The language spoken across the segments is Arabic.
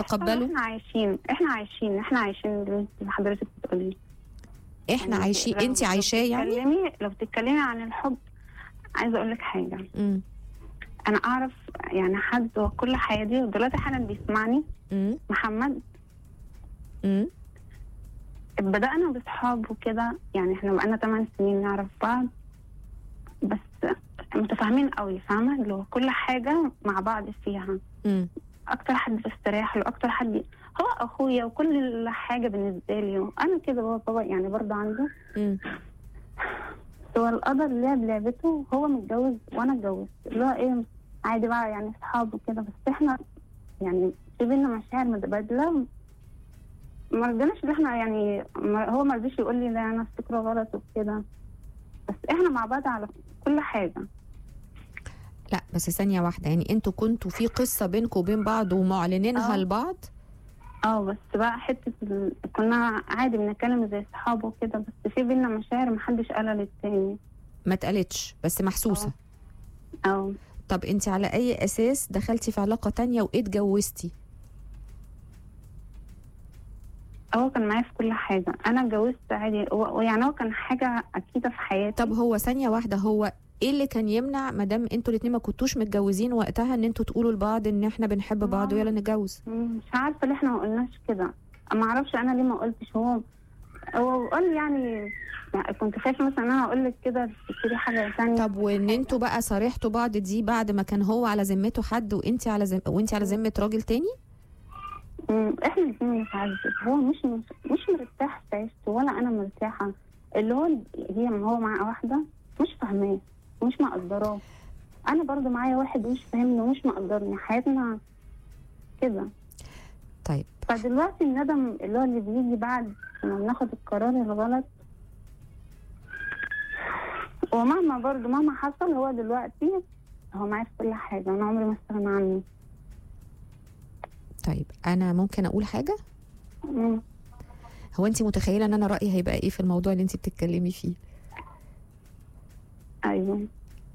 تتقبله؟ احنا عايشين اللي حضرتك بتقولي. احنا عايشين، انت عايشاه يعني؟ لو بتتكلمي عن الحب، عايزه اقول لك حاجه. انا اعرف يعني حد كل حياتي ودلوقتي حالا بيسمعني. محمد. بدأنا بصحاب وكده، يعني احنا بقالنا 8 سنين نعرف بعض، بس متفاهمين قوي، فاهمه؟ اللي هو كل حاجه مع بعض فيها. اكتر حد بستريح له، اكتر حد هو اخويا وكل حاجه بالنسبه لي، وانا كده. هو بابا يعني برضه عنده. هو القدر لعب لعبته، هو متجوز وانا اتجوزت، اللي هو ايه، عادي بقى يعني اصحاب وكده. بس احنا يعني في بينا مشاعر متبادله، ما رضيناش ان احنا يعني هو ما رضيش يقول لي لا انا فكره غلط وكده، بس احنا مع بعض على كل حاجه. لا بس ثانيه واحده، يعني انتوا كنتوا في قصه بينكم وبين بعض ومعلنينها لبعض؟ بس بقى حته كنا عادي بنتكلم زي صحاب وكده، بس في بينا مشاعر محدش قالها للتاني. ما اتقالتش بس محسوسه؟ طب انت على اي اساس دخلتي في علاقه تانية واتجوزتي؟ هو كان معايا في كل حاجه، انا اتجوزت عادي، ويعني هو كان حاجه اكيده في حياتي. طب هو ثانيه واحده، هو ايه اللي كان يمنع مادام انتوا الاتنين ما كنتوش متجوزين وقتها ان انتوا تقولوا لبعض ان احنا بنحب بعض ويلا نتجوز؟ مش عارفه ليه احنا ما قلناش كده، ما اعرفش انا ليه ما قلتش. هو قال يعني كنت خايفه مثلا انا هقول لك كده تشتري حاجه ثانيه. طب وان انتوا بقى صارحتوا بعض دي بعد ما كان هو على ذمته حد وانت على ذمه راجل تاني؟ احنا الاثنين بنتعذب، هو مش مرتاح في عيشته ولا انا مرتاحه. اللي هو هو مع واحده مش فاهماه ومش مقدراه، انا برضو معايا واحد مش فاهمني ومش مقدرني، حياتنا كده. طيب فدلوقتي الندم اللي هو اللي بيجي بعد ما بناخد القرار الغلط، مهما حصل هو دلوقتي هو معايا في كل حاجه، انا عمري ما استغنى عنه. طيب انا ممكن اقول حاجه؟ هو انت متخيله ان انا رايي هيبقى ايه في الموضوع اللي انت بتتكلمي فيه؟ ايوه.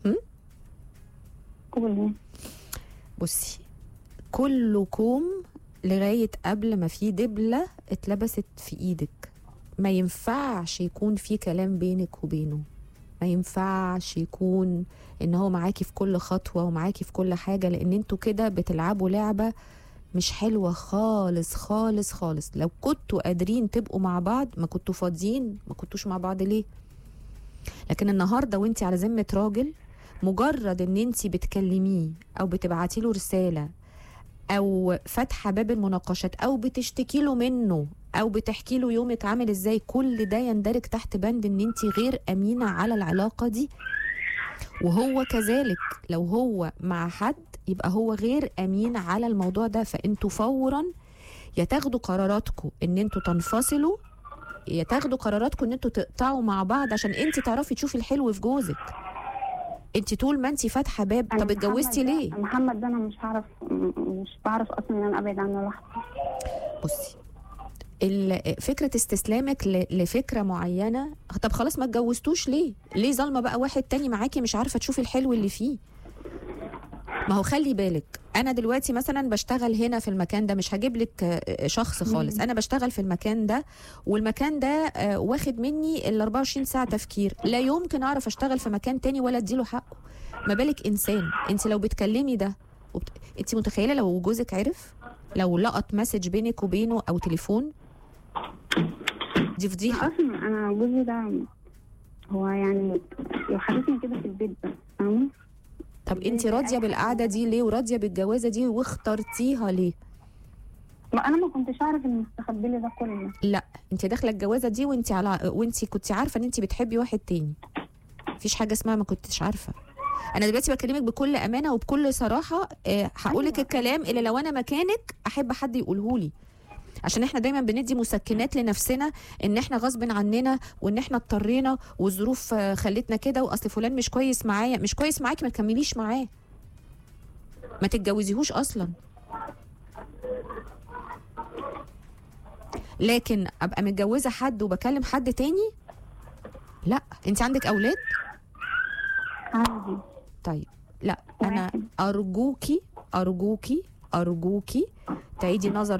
قولي. بصي، كله كوم لغايه قبل ما في دبله اتلبست في ايدك. ما ينفعش يكون في كلام بينك وبينه، ما ينفعش يكون ان هو معاكي في كل خطوه ومعاكي في كل حاجه، لان انتوا كده بتلعبوا لعبه مش حلوة خالص خالص خالص. لو كنتوا قادرين تبقوا مع بعض ما كنتوا فاضيين، ما كنتوش مع بعض ليه؟ لكن النهاردة وانتي على ذمة راجل، مجرد ان انتي بتكلميه او بتبعتي له رسالة او فاتحة باب المناقشات او بتشتكي له منه او بتحكي له يومك عامل ازاي، كل ده يندرج تحت بند ان انتي غير امينة على العلاقة دي. وهو كذلك لو هو مع حد يبقى هو غير امين على الموضوع ده. فانتوا فورا يا تاخدوا قراراتكم ان انتوا تنفصلوا، يا تاخدوا قراراتكم ان انتوا تقطعوا مع بعض، عشان انت تعرفي تشوفي الحلو في جوزك. انت طول ما انت فاتحه باب، طب اتجوزتي ليه؟ محمد ده انا مش بعرف اصلا ان انا ابعد عنه لوحدي. بصي، فكره استسلامك لفكره معينه، طب خلاص ما اتجوزتوش ليه؟ ليه ظالمه بقى واحد تاني معاكي مش عارفه تشوفي الحلو اللي فيه؟ ما هو خلي بالك، انا دلوقتي مثلا بشتغل هنا في المكان ده، مش هجيب لك شخص خالص، انا بشتغل في المكان ده والمكان ده واخد مني ال 24 ساعه تفكير، لا يمكن اعرف اشتغل في مكان تاني ولا اديله حقه. ما بالك انسان؟ انت لو بتكلمي ده انت متخيله لو جوزك عرف، لو لقط مسج بينك وبينه او تليفون، دي فضيحه. اصلا انا جوزي ده هو يعني يحرسني كده في البيت بس، فاهمه؟ طب انت راضيه بالقعده دي ليه وراضيه بالجوازه دي واخترتيها ليه؟ ما انا ما كنتش اعرف ان مستخبي لي ده كله. لا انت داخله الجوازه دي وانت كنت عارفه ان انت بتحبي واحد تاني. مفيش حاجه اسمها ما كنتش عارفه. انا دلوقتي بكلمك بكل امانه وبكل صراحه، هقولك الكلام اللي لو انا مكانك احب حد يقولهولي، عشان احنا دايما بندي مسكنات لنفسنا ان احنا غصب عننا وان احنا اضطرينا والظروف خلتنا كده، واصل فلان مش كويس معايا. مش كويس معاكي ما تكمليش معاه، ما تتجوزيهوش اصلا. لكن ابقى متجوزه حد وبكلم حد تاني، لا. انت عندك اولاد؟ عندي. طيب لا، انا ارجوكي تعيدي نظر